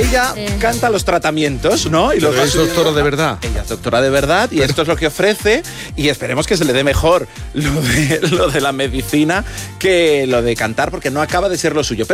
ella canta los tratamientos, ¿no? Y Pero los es doctora de verdad. Ella es doctora de verdad y esto es lo que ofrece y esperemos que se le dé mejor lo de la medicina que lo de cantar porque no acaba de ser lo suyo.